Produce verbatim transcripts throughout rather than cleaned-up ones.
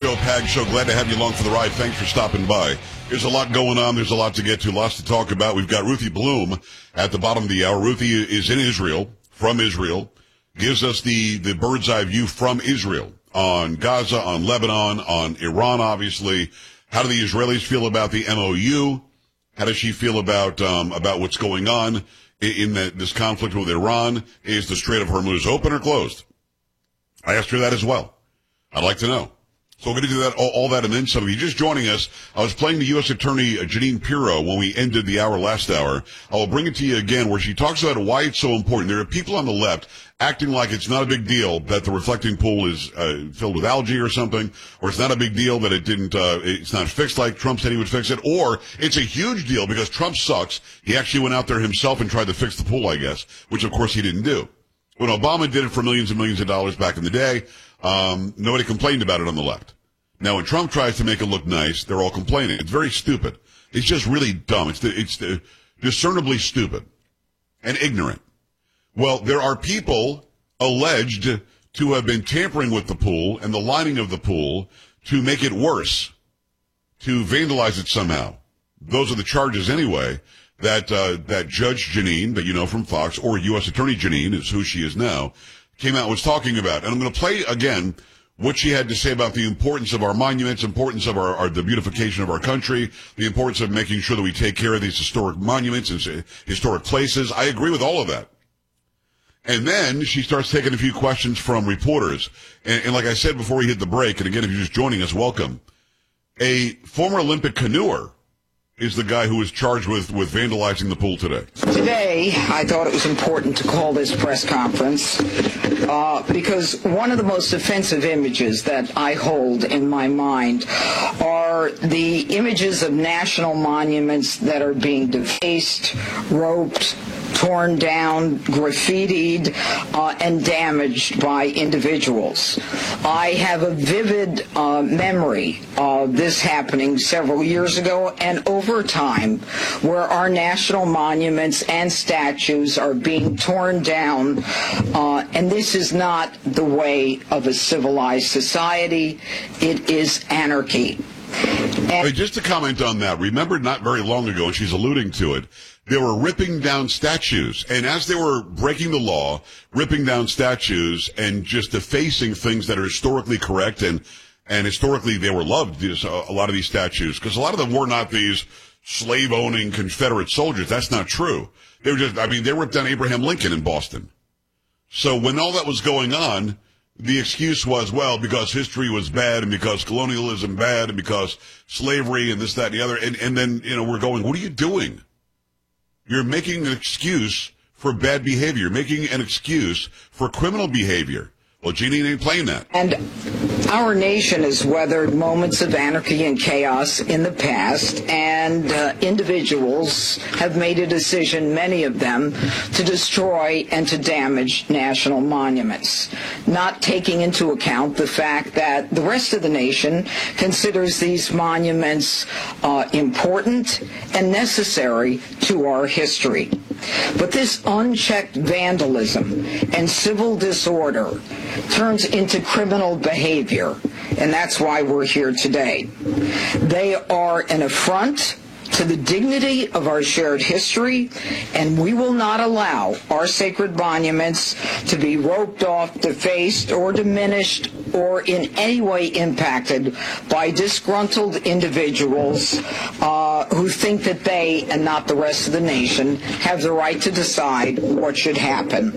Joe Pag Show. Glad to have you along for the ride. Thanks for stopping by. There's a lot going on. There's a lot to get to, lots to talk about. We've got Ruthie Bloom at the bottom of the hour. Ruthie is in Israel, from Israel, gives us the, the bird's eye view from Israel on Gaza, on Lebanon, on Iran, obviously. How do the Israelis feel about the M O U? How does she feel about um, about what's going on in, in the, this conflict with Iran? Is the Strait of Hormuz open or closed? I asked her that as well. I'd like to know. So we're going to do that, all, all that and then some. If you're just joining us, I was playing the U S Attorney uh, Jeanine Pirro when we ended the hour last hour. I will bring it to you again where she talks about why it's so important. There are people on the left acting like it's not a big deal that the reflecting pool is uh, filled with algae or something, or it's not a big deal that it didn't, uh, it's not fixed like Trump said he would fix it, or it's a huge deal because Trump sucks. He actually went out there himself and tried to fix the pool, I guess, which of course he didn't do. When Obama did it for millions and millions of dollars back in the day, um, nobody complained about it on the left. Now, when Trump tries to make it look nice, they're all complaining. It's very stupid. It's just really dumb. It's the, it's the discernibly stupid and ignorant. Well, there are people alleged to have been tampering with the pool and the lining of the pool to make it worse, to vandalize it somehow. Those are the charges anyway that uh, that Judge Jeanine, that you know from Fox, or U S Attorney Jeanine is who she is now, came out and was talking about. And I'm going to play again what she had to say about the importance of our monuments, importance of our, our the beautification of our country, the importance of making sure that we take care of these historic monuments and historic places. I agree with all of that. And then she starts taking a few questions from reporters. And, and like I said before we hit the break, and again, if you're just joining us, welcome. A former Olympic canoer is the guy who was charged with, with vandalizing the pool today. Today, I thought it was important to call this press conference uh, because one of the most offensive images that I hold in my mind are the images of national monuments that are being defaced, roped, torn down, graffitied, uh, and damaged by individuals. I have a vivid uh, memory of this happening several years ago and over time where our national monuments and statues are being torn down, uh, and this is not the way of a civilized society. It is anarchy. And hey, just to comment on that, remember not very long ago, and she's alluding to it, they were ripping down statues, and as they were breaking the law, ripping down statues and just defacing things that are historically correct, and and historically they were loved, these, uh, a lot of these statues, because a lot of them were not these slave-owning Confederate soldiers. That's not true. They were just, I mean, they ripped down Abraham Lincoln in Boston. So when all that was going on, the excuse was, well, because history was bad and because colonialism bad and because slavery and this, that, and the other. And, and then, you know, we're going, what are you doing? You're making an excuse for bad behavior. You're making an excuse for criminal behavior. Well, Jeanine ain't playing that. And our nation has weathered moments of anarchy and chaos in the past, and uh, individuals have made a decision, many of them, to destroy and to damage national monuments, not taking into account the fact that the rest of the nation considers these monuments uh, important and necessary to our history. But this unchecked vandalism and civil disorder turns into criminal behavior, and that's why we're here today. They are an affront to the dignity of our shared history, and we will not allow our sacred monuments to be roped off, defaced, or diminished, or in any way impacted by disgruntled individuals uh, who think that they, and not the rest of the nation, have the right to decide what should happen.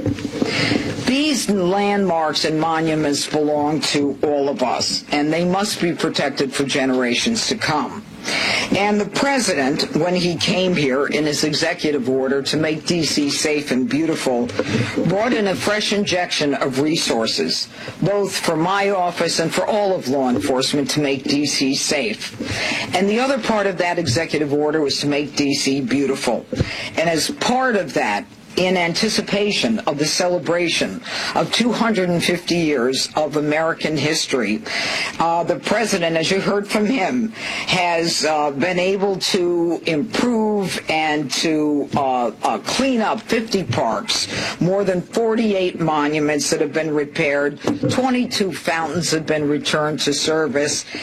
These landmarks and monuments belong to all of us, and they must be protected for generations to come. And the president, when he came here in his executive order to make D C safe and beautiful, brought in a fresh injection of resources, both for my office and for all of law enforcement, to make D C safe. And the other part of that executive order was to make D C beautiful. And as part of that, in anticipation of the celebration of two hundred fifty years of American history, uh, the president, as you heard from him, has uh, been able to improve and to uh, uh, clean up fifty parks, more than forty-eight monuments that have been repaired, twenty-two fountains have been returned to service,